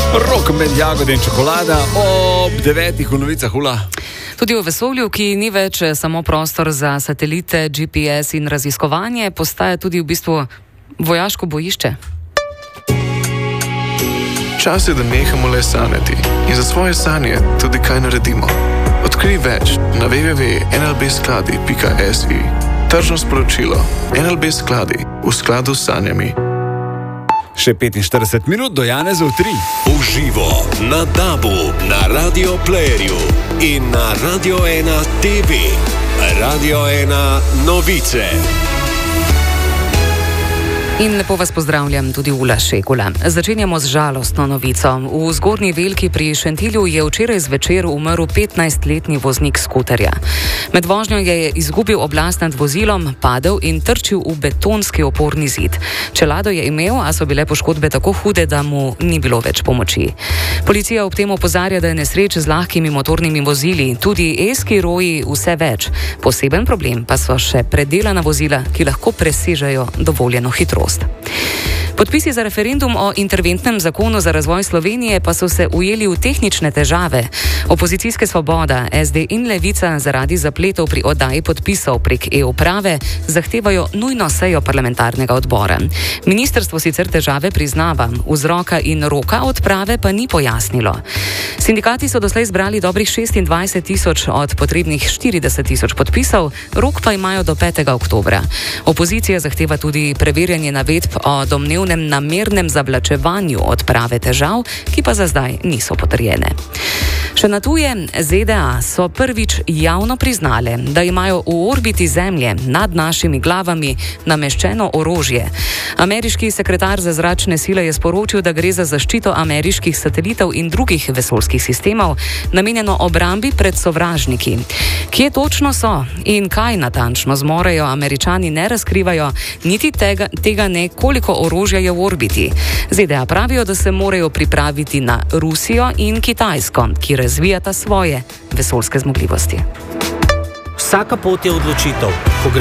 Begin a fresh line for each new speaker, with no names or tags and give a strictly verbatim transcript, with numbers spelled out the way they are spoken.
Rok med jagode in čokolada ob devetih v novicah ula.
Tudi v vesolju, ki ni več samo prostor za satelite, G P S in raziskovanje, postaja tudi v bistvu vojaško bojišče.
Čas je, da nehamo le sanjati in za svoje sanje tudi kaj naredimo. Odkrij več na w w w pika n l b skladi pika s i. Tržno sporočilo. N L B skladi v skladu s sanjami.
Še petinštirideset minut do Janezov tri.
Uživo na Dabu, na Radio Playerju in na Radio ena T V. Radio ena novice.
In lepo vas pozdravljam tudi Ula Šegula. Začenjamo z žalostno novico. V Zgornji Velki pri Šentilju je včeraj zvečer umrl petnajstletni voznik skuterja. Med vožnjo je izgubil oblast nad vozilom, padel in trčil v betonski oporni zid. Čelado je imel, a so bile poškodbe tako hude, da mu ni bilo več pomoči. Policija ob tem opozarja, da je nesreč z lahkimi motornimi vozili, tudi eski roji vse več. Poseben problem pa so še predelana vozila, ki lahko presežejo dovoljeno hitrost. Podpisi za referendum o interventnem zakonu za razvoj Slovenije pa so se ujeli v tehnične težave. Opozicijske Svoboda, S D in Levica zaradi zapletov pri oddaji podpisov prek e-uprave zahtevajo nujno sejo parlamentarnega odbora. Ministrstvo sicer težave priznava, vzroka in roka odprave pa ni pojasnilo. Sindikati so doslej zbrali dobrih šestindvajset tisoč od potrebnih štirideset tisoč podpisov, rok pa imajo do petega oktobra. Opozicija zahteva tudi preverjanje navedb o domnevnem namernem zavlačevanju odprave težav, ki pa za zdaj niso potrjene. Še na tuje, Z D A so prvič javno priznale, da imajo v orbiti Zemlje nad našimi glavami nameščeno orožje. Ameriški sekretar za zračne sile je sporočil, da gre za zaščito ameriških satelitov in drugih vesoljskih sistemov, namenjeno obrambi pred sovražniki. Kje točno so in kaj natančno zmorejo, Američani ne razkrivajo, niti tega, tega ne, koliko orožja je v orbiti. Z D A pravijo, da se morajo pripraviti na Rusijo in Kitajsko, ki razvijata svoje vesoljske zmogljivosti.
Vsaka pot je odločitev.